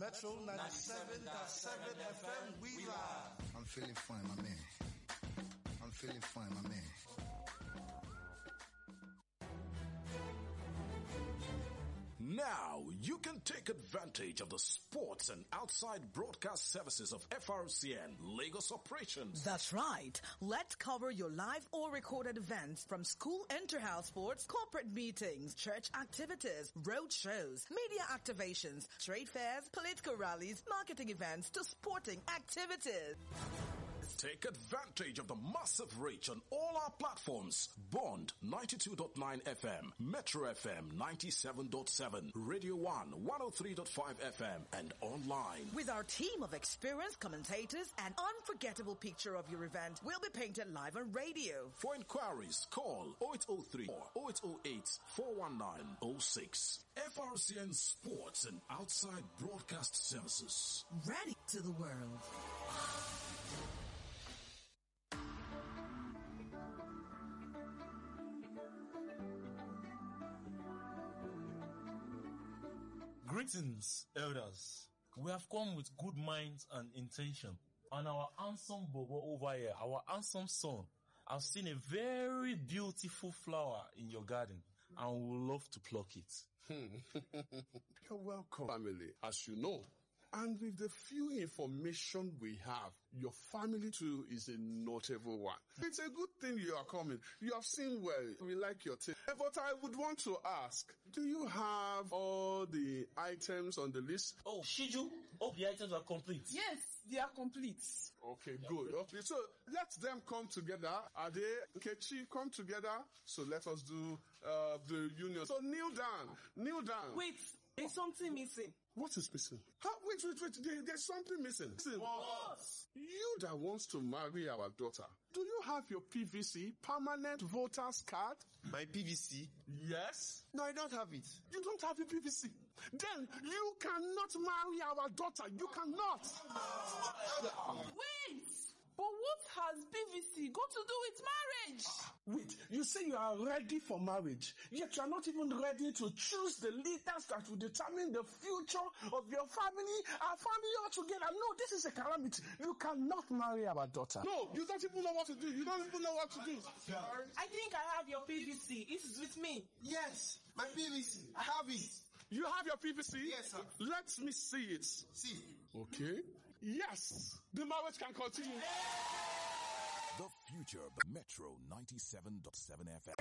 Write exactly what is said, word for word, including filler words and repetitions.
Metro ninety-seven point seven F M, we live. I'm feeling fine, my man. I'm feeling fine, my man. Now you can take advantage of the sports and outside broadcast services of F R C N Lagos operations. That's right. Let's cover your live or recorded events from school inter-house sports, corporate meetings, church activities, road shows, media activations, trade fairs, political rallies, marketing events to sporting activities. Take advantage of the massive reach on all our platforms. Bond ninety-two point nine F M, Metro F M ninety-seven point seven, Radio one one oh three point five F M, and online. With our team of experienced commentators, an unforgettable picture of your event will be painted live on radio. For inquiries, call oh eight oh three or oh eight oh eight, four one nine oh six. F R C N Sports and Outside Broadcast Services. Ready to the world. Greetings, elders. We have come with good minds and intention. And our handsome Bobo over here, our handsome son, I've seen a very beautiful flower in your garden and we would love to pluck it. Hmm. You're welcome, family. As you know, and with the few information we have, your family too is a notable one. It's a good thing you are coming. You have seen well. We like your taste. But I would want to ask, do you have all the items on the list? Oh, Shiju, all the items are complete. Yes, they are complete. Okay, good. Okay, so let them come together. Are they, Kechi, come together? So let us do uh, the union. So kneel down, kneel down. Wait, there's something missing. What is missing? How, wait, wait, wait, there, there's something missing. Listen, what? You that wants to marry our daughter, do you have your P V C, permanent voters card? My P V C? Yes. No, I don't have it. You don't have your P V C? Then you cannot marry our daughter. You cannot. Wait! But what has P V C got to do with marriage? Wait, you say you are ready for marriage, yet you are not even ready to choose the leaders that will determine the future of your family, our family altogether. No, this is a calamity. You cannot marry our daughter. No, you don't even know what to do. You don't even know what to do. I think I have your P V C. It is with me. Yes, my P V C. I have it. You have your P V C? Yes, sir. Let me see it. See. Okay. Yes. The marriage can continue. The future, Metro ninety-seven point seven F M.